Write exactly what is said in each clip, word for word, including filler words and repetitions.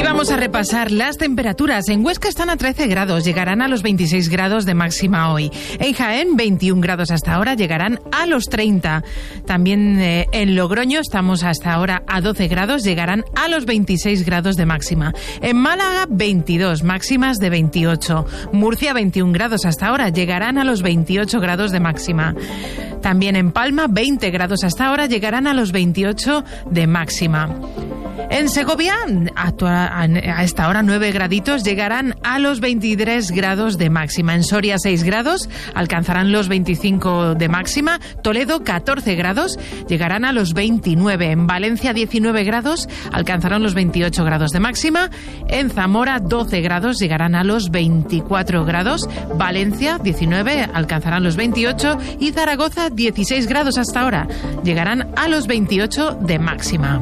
vamos a repasar las temperaturas. En Huesca están a trece grados, llegarán a los veintiséis grados de máxima hoy. En Jaén, veintiún grados hasta ahora, llegarán a los treinta. También eh, en Logroño estamos hasta ahora a doce grados, llegarán a los veintiséis grados de máxima. En Málaga, veintidós, máximas de veintiocho. Murcia, veintiún grados hasta ahora, llegarán a los veintiocho grados de máxima. También en Palma, veinte grados hasta ahora, llegarán a los veintiocho de máxima. En Segovia, a esta hora nueve graditos, llegarán a los veintitrés grados de máxima. En Soria, seis grados, alcanzarán los veinticinco de máxima. Toledo, catorce grados, llegarán a los veintinueve. En Valencia, diecinueve grados, alcanzarán los veintiocho grados de máxima. En Zamora, doce grados, llegarán a los veinticuatro grados. Valencia, diecinueve, alcanzarán los veintiocho. Y Zaragoza, dieciséis grados hasta ahora, llegarán a los veintiocho de máxima.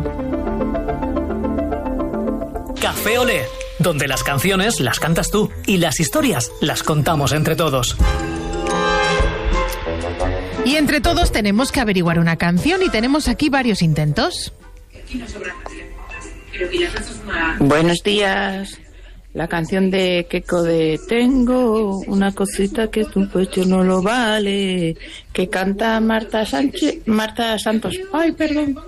Café Olé, donde las canciones las cantas tú y las historias las contamos entre todos. Y entre todos tenemos que averiguar una canción y tenemos aquí varios intentos. Buenos días. La canción de Keko de Tengo una cosita que tu pecho no lo vale, que canta Marta Sánchez, Marta Santos. Ay, perdón.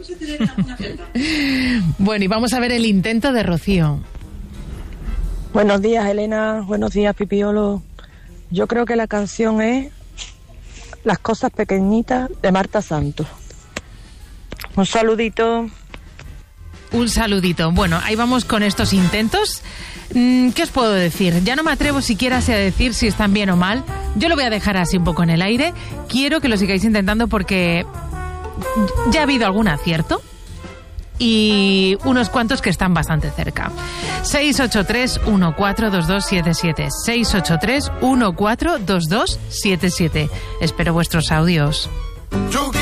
Bueno, y vamos a ver el intento de Rocío. Buenos días, Elena. Buenos días, Pipiolo. Yo creo que la canción es Las cosas pequeñitas de Marta Santos. Un saludito. Un saludito. Bueno, ahí vamos con estos intentos. ¿Qué os puedo decir? Ya no me atrevo siquiera a decir si están bien o mal. Yo lo voy a dejar así un poco en el aire. Quiero que lo sigáis intentando porque ya ha habido algún acierto y unos cuantos que están bastante cerca. seis ocho tres, uno cuatro, dos dos siete siete. seis ocho tres, uno cuatro, dos dos siete siete. Espero vuestros audios.